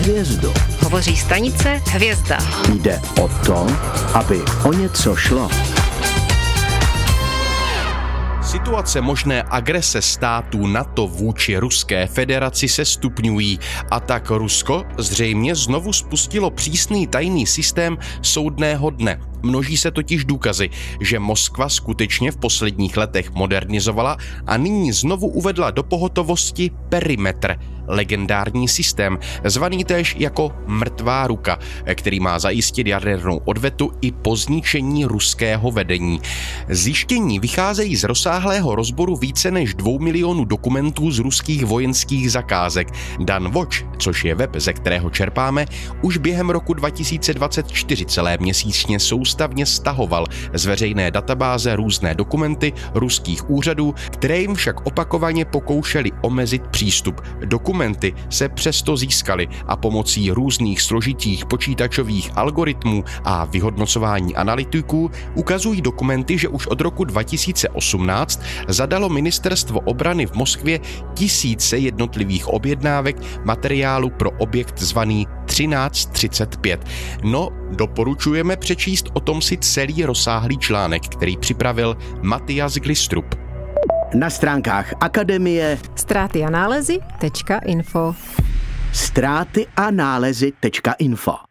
hvězdu. Hovoří stanice Hvězda. Jde o to, aby o něco šlo. Situace možné agrese států NATO vůči Ruské federaci se stupňují a tak Rusko zřejmě znovu spustilo přísný tajný systém soudného dne. Množí se totiž důkazy, že Moskva skutečně v posledních letech modernizovala a nyní znovu uvedla do pohotovosti perimetr, legendární systém, zvaný též jako mrtvá ruka, který má zajistit jadernou odvetu i po zničení ruského vedení. Zjištění vycházejí z rozsáhlého rozboru více než 2 milionů dokumentů z ruských vojenských zakázek. Dan Watch, což je web, ze kterého čerpáme, už během roku 2024 celé měsíčně soustavně stahoval z veřejné databáze různé dokumenty ruských úřadů, které jim však opakovaně pokoušeli omezit přístup. Dokumenty se přesto získaly a pomocí různých složitých počítačových algoritmů a vyhodnocování analytiků ukazují dokumenty, že už od roku 2018 zadalo ministerstvo obrany v Moskvě tisíce jednotlivých objednávek materiálu pro objekt zvaný 1335. No, doporučujeme přečíst o tom si celý rozsáhlý článek, který připravil Matyas Glistrup. Na stránkách Akademie Ztráty a nálezy.info ztráty a nálezy.info